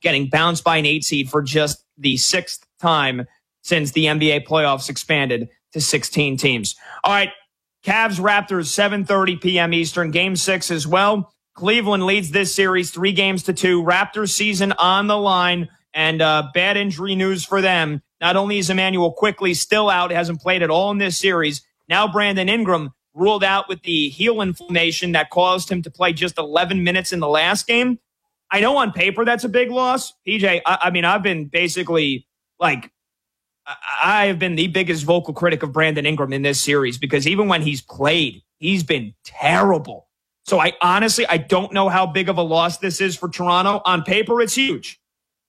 getting bounced by an 8 seed for just the 6th time since the NBA playoffs expanded to 16 teams. All right, Cavs Raptors 7:30 p.m. Eastern, game 6 as well. Cleveland leads this series 3-2. Raptors season on the line, and bad injury news for them. Not only is Emmanuel Quickley still out, hasn't played at all in this series, now Brandon Ingram ruled out with the heel inflammation that caused him to play just 11 minutes in the last game. I know on paper that's a big loss. PJ, I mean, I've been basically like, I have been the biggest vocal critic of Brandon Ingram in this series because even when he's played, he's been terrible. So I don't know how big of a loss this is for Toronto. On paper, it's huge.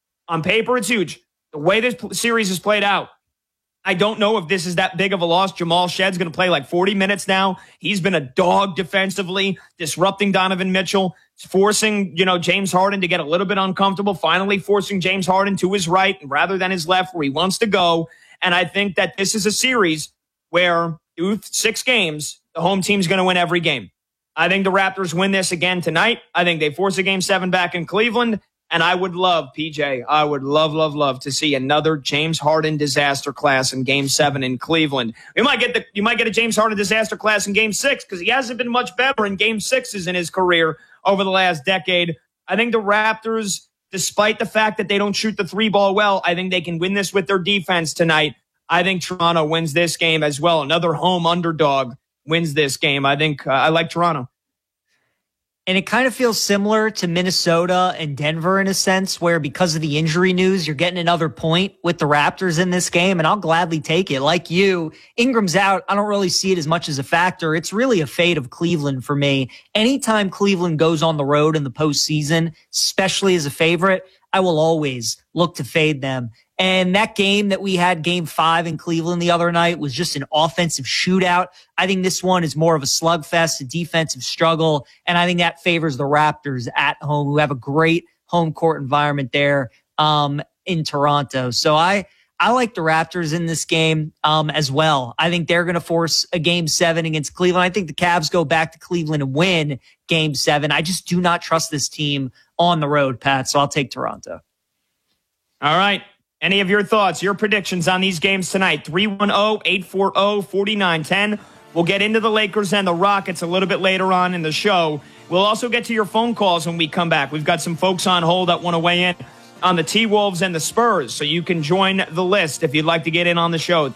The way this series is played out, I don't know if this is that big of a loss. Jamal Shedd's going to play like 40 minutes now. He's been a dog defensively, disrupting Donovan Mitchell, forcing, James Harden to get a little bit uncomfortable, finally forcing James Harden to his right rather than his left where he wants to go. And I think that this is a series where through 6 games, the home team's going to win every game. I think the Raptors win this again tonight. I think they force a game 7 back in Cleveland. And I would love, PJ, I would love to see another James Harden disaster class in game 7 in Cleveland. You might get a James Harden disaster class in game 6 because he hasn't been much better in game 6s in his career over the last decade. I think the Raptors, despite the fact that they don't shoot the 3-ball well, I think they can win this with their defense tonight. I think Toronto wins this game as well. Another home underdog wins this game. I think I like Toronto. And it kind of feels similar to Minnesota and Denver in a sense where because of the injury news, you're getting another point with the Raptors in this game, and I'll gladly take it. Like you, Ingram's out. I don't really see it as much as a factor. It's really a fate of Cleveland for me. Anytime Cleveland goes on the road in the postseason, especially as a favorite, I will always look to fade them. And that game that we had, game 5 in Cleveland the other night, was just an offensive shootout. I think this one is more of a slugfest, a defensive struggle. And I think that favors the Raptors at home, who have a great home court environment there in Toronto. So I like the Raptors in this game as well. I think they're going to force a game 7 against Cleveland. I think the Cavs go back to Cleveland and win game 7. I just do not trust this team on the road, Pat. So I'll take Toronto. All right. Any of your thoughts, your predictions on these games tonight? 310-840-4910. We'll get into the Lakers and the Rockets a little bit later on in the show. We'll also get to your phone calls when we come back. We've got some folks on hold that want to weigh in on the T-Wolves and the Spurs, so you can join the list if you'd like to get in on the show.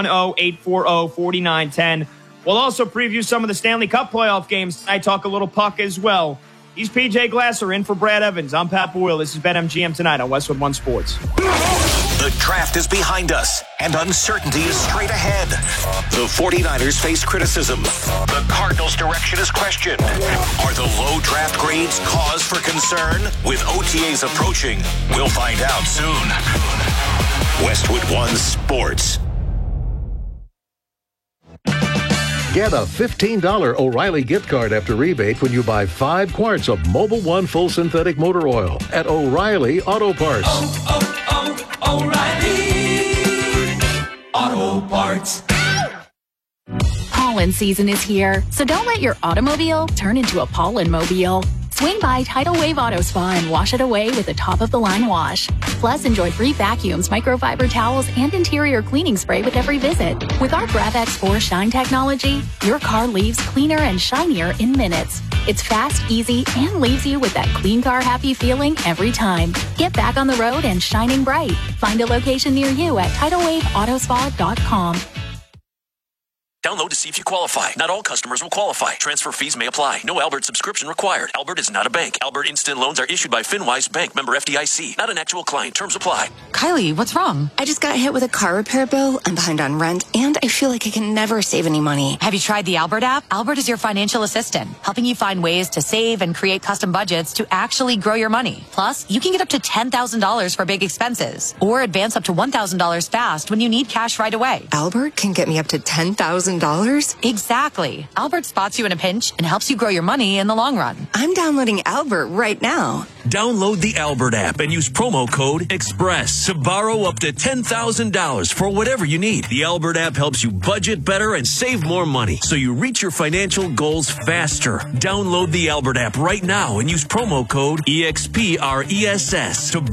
310-840-4910. We'll also preview some of the Stanley Cup playoff games tonight, talk a little puck as well. He's PJ Glasser in for Brad Evans. I'm Pat Boyle. This is BetMGM Tonight on Westwood One Sports. The draft is behind us, and uncertainty is straight ahead. The 49ers face criticism. The Cardinals' direction is questioned. Are the low draft grades cause for concern? With OTAs approaching, we'll find out soon. Westwood One Sports. Get a $15 O'Reilly gift card after rebate when you buy 5 quarts of Mobil 1 full synthetic motor oil at O'Reilly Auto Parts. O'Reilly Auto Parts. Pollen season is here, so don't let your automobile turn into a pollen mobile. Swing by Tidal Wave Auto Spa and wash it away with a top-of-the-line wash. Plus, enjoy free vacuums, microfiber towels, and interior cleaning spray with every visit. With our GravX4 Shine technology, your car leaves cleaner and shinier in minutes. It's fast, easy, and leaves you with that clean car happy feeling every time. Get back on the road and shining bright. Find a location near you at TidalWaveAutospa.com. Download to see if you qualify. Not all customers will qualify. Transfer fees may apply. No Albert subscription required. Albert is not a bank. Albert Instant Loans are issued by FinWise Bank, member FDIC. Not an actual client. Terms apply. Kylie, what's wrong? I just got hit with a car repair bill. I'm behind on rent, and I feel like I can never save any money. Have you tried the Albert app? Albert is your financial assistant, helping you find ways to save and create custom budgets to actually grow your money. Plus, you can get up to $10,000 for big expenses, or advance up to $1,000 fast when you need cash right away. Albert can get me up to $10,000? Exactly. Albert spots you in a pinch and helps you grow your money in the long run. I'm downloading Albert right now. Download the Albert app and use promo code EXPRESS to borrow up to $10,000 for whatever you need. The Albert app helps you budget better and save more money so you reach your financial goals faster. Download the Albert app right now and use promo code EXPRESS to